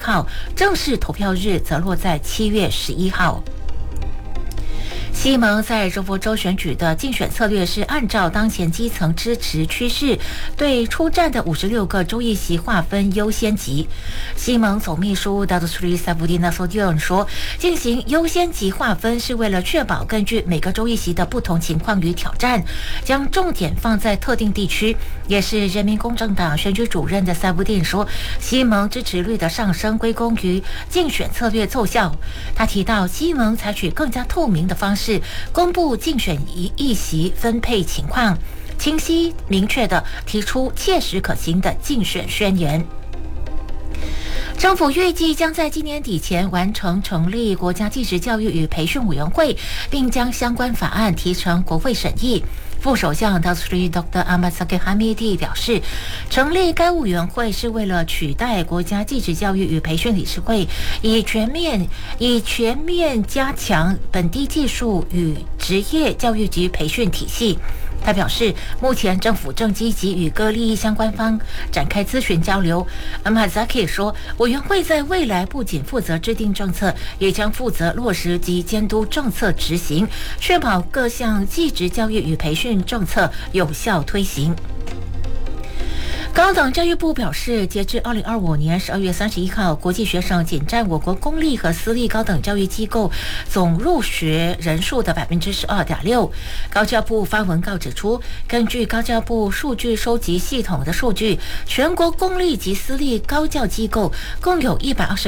号，正式投票日则落在7月11号。西蒙在柔佛州选举的竞选策略是按照当前基层支持趋势，对出战的56个州议席划分优先级。西蒙总秘书 Dr. Sabudina Sodion 说，进行优先级划分是为了确保根据每个州议席的不同情况与挑战，将重点放在特定地区。也是人民公正党选举主任的塞布丁说，西蒙支持率的上升归功于竞选策略奏效。他提到，西蒙采取更加透明的方式公布竞选议席分配情况，清晰明确地提出切实可行的竞选宣言。政府预计将在今年底前完成成立国家技职教育与培训委员会，并将相关法案提呈国会审议。副首相 Dr. Ahmad Zahid Hamidi 表示，成立该委员会是为了取代国家技职教育与培训理事会，以全面加强本地技术与职业教育及培训体系。他表示，目前政府正积极与各利益相关方展开咨询交流。Ahmad Zahid 说，委员会在未来不仅负责制定政策，也将负责落实及监督政策执行，确保各项技职教育与培训政策有效推行。高等教育部表示，截至2025年12月31号，国际学生仅占我国公立和私立高等教育机构总入学人数的 12.6%。高教部发文告指出，根据高教部数据收集系统的数据，全国公立及私立高教机构共有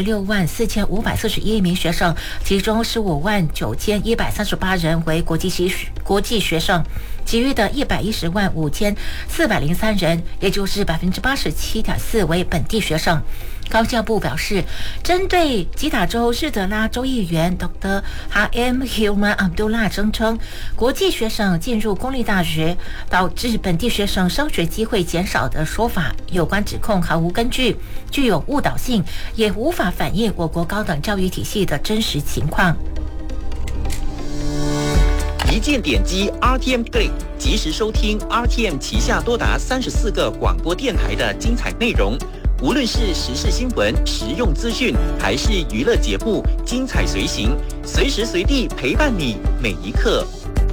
1264541名学生，其中159138人为国际学生，其余的1105403人，也就是87.4%为本地学生。高教部表示，针对吉打州日德拉州议员 Dr. Haim Hilman Abdullah 声称，国际学生进入公立大学导致本地学生升学机会减少的说法，有关指控毫无根据，具有误导性，也无法反映我国高等教育体系的真实情况。 一键点击 RTM Click， 及时收听 RTM 旗下多达34个广播电台的精彩内容。无论是时事新闻、实用资讯，还是娱乐节目，精彩随行，随时随地陪伴你每一刻。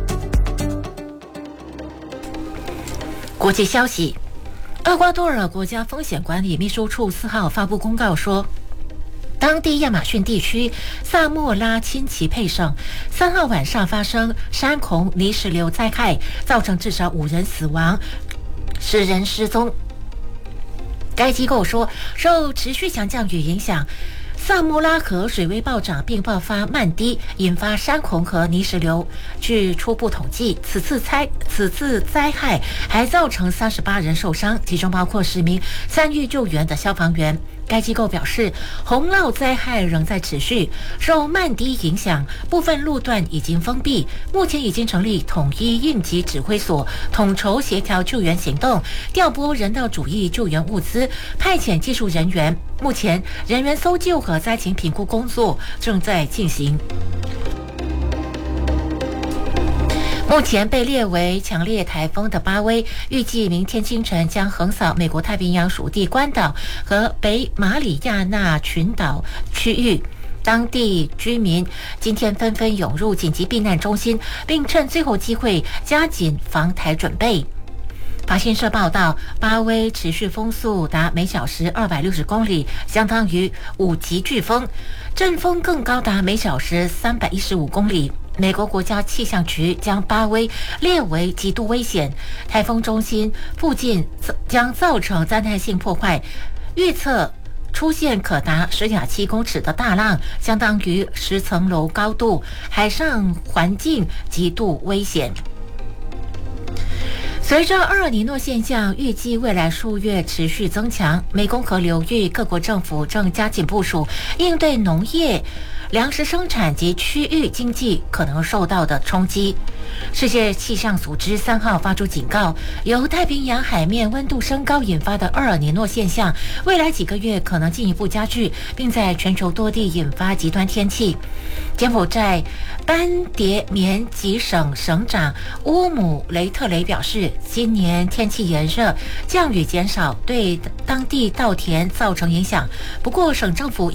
国际消息，厄瓜多尔国家风险管理秘书处4号发布公告说，当地亚马逊地区萨莫拉亲戚佩省3号晚上发生山洪泥石流灾害，造成至少5人死亡，10人失踪。该机构说，受持续强降雨影响，萨莫拉河水位暴涨并爆发漫堤，引发山洪和泥石流。据初步统计，此次灾害还造成38人受伤，其中包括10名参与救援的消防员。该机构表示，洪涝灾害仍在持续，受漫堤影响，部分路段已经封闭。目前已经成立统一应急指挥所，统筹协调救援行动，调拨人道主义救援物资，派遣技术人员。目前人员搜救和灾情评估工作正在进行。目前被列为强烈台风的巴威，预计明天清晨将横扫美国太平洋属地关岛和北马里亚纳群岛区域。当地居民今天纷纷涌入紧急避难中心，并趁最后机会加紧防台准备。法新社报道，巴威持续风速达每小时260公里，相当于5级飓风，阵风更高达每小时315公里。美国国家气象局将巴威列为极度危险，台风中心附近将造成灾难性破坏，预测出现可达10.7公尺的大浪，相当于10层楼高度，海上环境极度危险。随着厄尔尼诺现象预计未来数月持续增强，湄公河流域各国政府正加紧部署应对农业、粮食生产及区域经济可能受到的冲击。世界气象组织3号发出警告，由太平洋海面温度升高引发的厄尔尼诺现象，未来几个月可能进一步加剧，并在全球多地引发极端天气。柬埔寨班迭棉吉省省长乌姆雷特雷表示，今年天气炎热，降雨减少，对当地稻田造成影响。不过，省政府